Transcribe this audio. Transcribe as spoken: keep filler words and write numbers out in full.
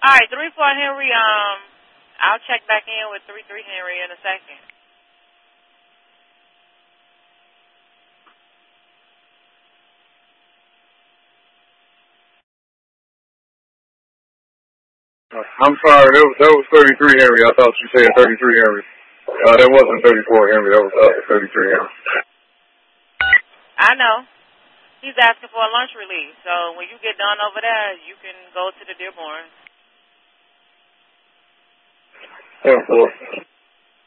right, three four Henry. Um, I'll check back in with three three Henry in a second. I'm sorry, that was, that was thirty-three Henry. I thought you said thirty-three Henry. Uh, that wasn't thirty-four Henry. That was uh, thirty-three Henry. I know. He's asking for a lunch release. So when you get done over there, you can go to the Dearborn. ten four.